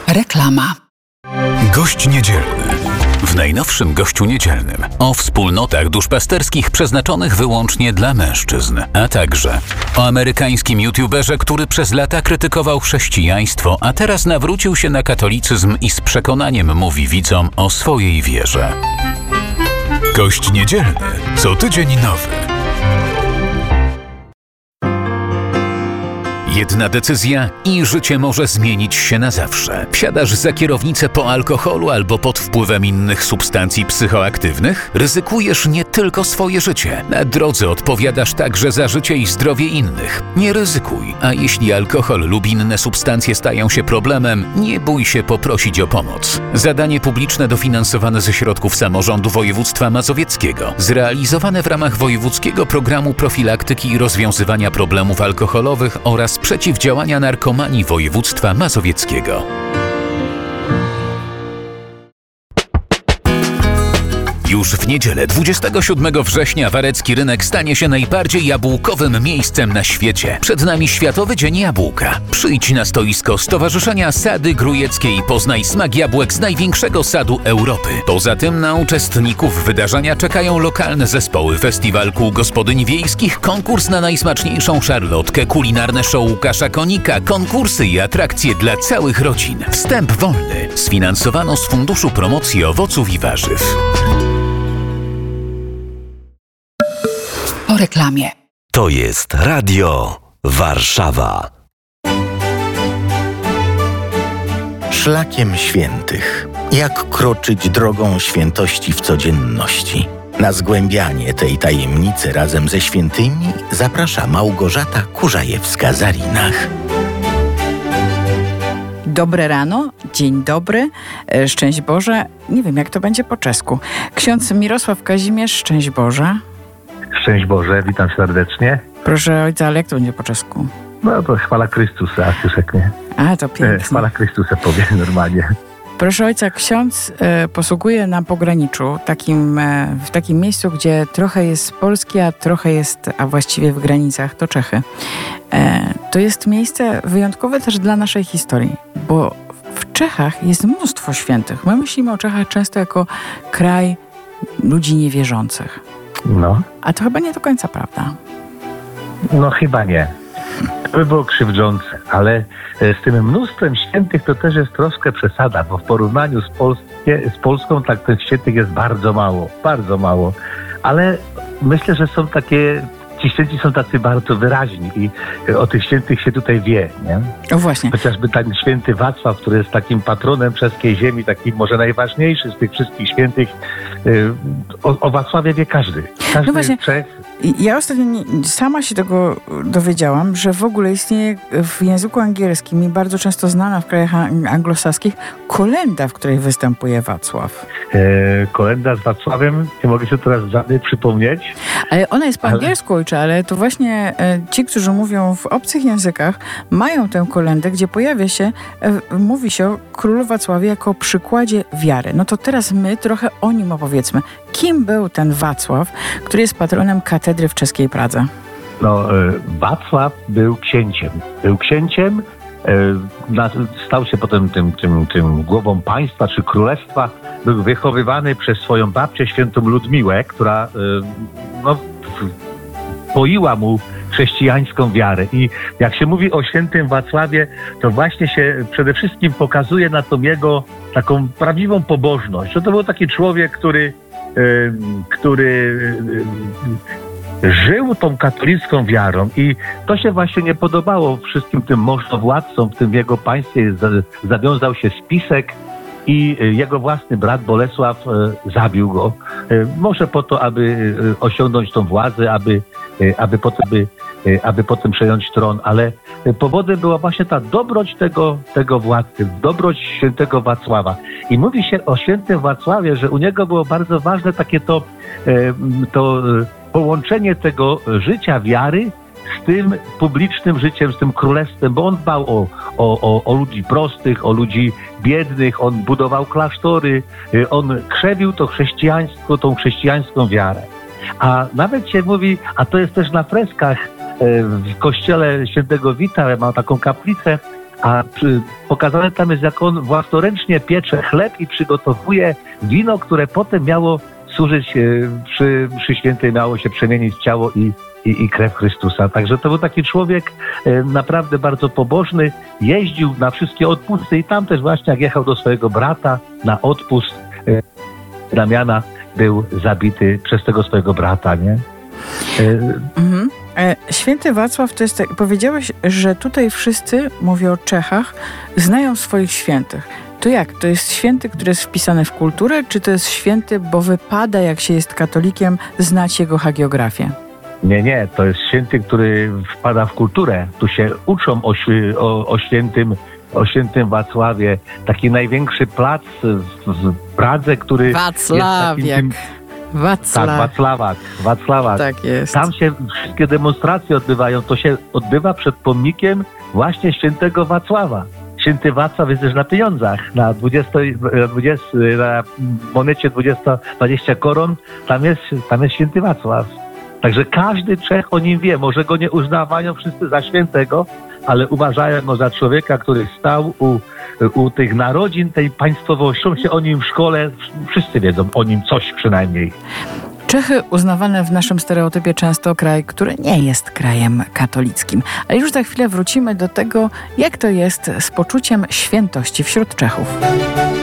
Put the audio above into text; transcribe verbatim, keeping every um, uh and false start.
Reklama. Gość niedzielny. W najnowszym Gościu Niedzielnym o wspólnotach duszpasterskich przeznaczonych wyłącznie dla mężczyzn, a także o amerykańskim youtuberze, który przez lata krytykował chrześcijaństwo, a teraz nawrócił się na katolicyzm i z przekonaniem mówi widzom o swojej wierze. Gość Niedzielny. Co tydzień nowy. Jedna decyzja i życie może zmienić się na zawsze. Wsiadasz za kierownicę po alkoholu albo pod wpływem innych substancji psychoaktywnych? Ryzykujesz nie tylko swoje życie. Na drodze odpowiadasz także za życie i zdrowie innych. Nie ryzykuj, a jeśli alkohol lub inne substancje stają się problemem, nie bój się poprosić o pomoc. Zadanie publiczne dofinansowane ze środków samorządu województwa mazowieckiego, zrealizowane w ramach wojewódzkiego programu profilaktyki i rozwiązywania problemów alkoholowych oraz przeciwdziałania narkomanii województwa mazowieckiego. Już w niedzielę dwudziestego siódmego września Warecki Rynek stanie się najbardziej jabłkowym miejscem na świecie. Przed nami Światowy Dzień Jabłka. Przyjdź na stoisko Stowarzyszenia Sady Grujeckie i poznaj smak jabłek z największego sadu Europy. Poza tym na uczestników wydarzenia czekają lokalne zespoły, festiwal kół gospodyń wiejskich, konkurs na najsmaczniejszą szarlotkę, kulinarne show Łukasza Konika, konkursy i atrakcje dla całych rodzin. Wstęp wolny. Sfinansowano z Funduszu Promocji Owoców i Warzyw. Po reklamie. To jest Radio Warszawa. Szlakiem świętych. Jak kroczyć drogą świętości w codzienności? Na zgłębianie tej tajemnicy razem ze świętymi zaprasza Małgorzata Kurzajewska-Zarinach. Dobre rano, dzień dobry, szczęść Boże. Nie wiem, jak to będzie po czesku. Ksiądz Mirosław Kazimierz, szczęść Boże. Szczęść Boże, witam serdecznie. Proszę ojca, ale jak to będzie po czesku? No to chwała Chrystusa, a Krzyszek nie. A, to pięknie. E, chwała Chrystusa powie normalnie. Proszę ojca, ksiądz e, posługuje na pograniczu, takim, e, w takim miejscu, gdzie trochę jest Polski, a trochę jest, a właściwie w granicach, to Czechy. E, to jest miejsce wyjątkowe też dla naszej historii, bo w Czechach jest mnóstwo świętych. My myślimy o Czechach często jako kraj ludzi niewierzących. No. A to chyba nie do końca prawda. No chyba nie. To by było krzywdzące, ale z tym mnóstwem świętych to też jest troszkę przesada, bo w porównaniu z, Polskie, z Polską tak tych świętych jest bardzo mało, bardzo mało. Ale myślę, że są takie, ci święci są tacy bardzo wyraźni i o tych świętych się tutaj wie, nie? O właśnie. Chociażby ten święty Wacław, który jest takim patronem czeskiej ziemi, taki może najważniejszy z tych wszystkich świętych. O, o Wacławie wie każdy. Każdy no właśnie. Czech. Ja ostatnio nie, sama się tego dowiedziałam, że w ogóle istnieje w języku angielskim i bardzo często znana w krajach anglosaskich kolenda, w której występuje Wacław. E, kolenda z Wacławiem, nie mogę sobie teraz żadnej przypomnieć. Ale ona jest po ale... angielsku, ojcze, ale to właśnie e, ci, którzy mówią w obcych językach, mają tę kolendę, gdzie pojawia się, e, mówi się o królu Wacławie jako przykładzie wiary. No to teraz my trochę o nim opowiedzmy. Kim był ten Wacław, który jest patronem katedry w czeskiej Pradze? No, e, Wacław był księciem. Był księciem, e, na, stał się potem tym, tym, tym głową państwa czy królestwa. Był wychowywany przez swoją babcię, świętą Ludmiłę, która e, no, poiła mu chrześcijańską wiarę. I jak się mówi o świętym Wacławie, to właśnie się przede wszystkim pokazuje na tą jego taką prawdziwą pobożność. Że to był taki człowiek, który, y, który y, żył tą katolicką wiarą i to się właśnie nie podobało wszystkim tym możnowładcom w tym jego państwie. Zawiązał się spisek i jego własny brat Bolesław zabił go. Może po to, aby osiągnąć tą władzę, aby, aby, potem, by, aby potem przejąć tron, ale powodem była właśnie ta dobroć tego, tego władcy, dobroć świętego Wacława. I mówi się o świętym Wacławie, że u niego było bardzo ważne takie to, to połączenie tego życia wiary z tym publicznym życiem, z tym królestwem, bo on dbał o, o, o, o ludzi prostych, o ludzi biednych, on budował klasztory, on krzewił to chrześcijaństwo, tą chrześcijańską wiarę. A nawet się mówi, a to jest też na freskach w kościele świętego Wita, ma taką kaplicę, a przy, pokazane tam jest, jak on własnoręcznie piecze chleb i przygotowuje wino, które potem miało służyć e, przy mszy świętej, miało się przemienić w ciało i, i, i krew Chrystusa. Także to był taki człowiek e, naprawdę bardzo pobożny, jeździł na wszystkie odpusty i tam też właśnie jak jechał do swojego brata na odpust e, Damiana, był zabity przez tego swojego brata, nie? E, Mhm. E, Święty Wacław to jest tak, powiedziałeś, że tutaj wszyscy, mówię o Czechach, znają swoich świętych. To jak? To jest święty, który jest wpisany w kulturę, czy to jest święty, bo wypada, jak się jest katolikiem, znać jego hagiografię? Nie, nie, to jest święty, który wpada w kulturę. Tu się uczą o, świ- o, o świętym o świętym Wacławie. Taki największy plac w, w Pradze, który Wacławiak. jest takim, Wacław. tak, Wacławak, Wacławak. Tak jest. Tam się wszystkie demonstracje odbywają. To się odbywa przed pomnikiem właśnie świętego Wacława. Święty Wacław jest też na pieniądzach. Na, dwudziestu, dwudziestu, na monecie dwadzieścia, dwadzieścia koron tam jest, tam jest święty Wacław. Także każdy Czech o nim wie. Może go nie uznawają wszyscy za świętego, ale uważają go za człowieka, który stał u, u tych narodzin tej państwowością się o nim w szkole. Wszyscy wiedzą o nim coś przynajmniej. Czechy uznawane w naszym stereotypie często kraj, który nie jest krajem katolickim. Ale już za chwilę wrócimy do tego, jak to jest z poczuciem świętości wśród Czechów.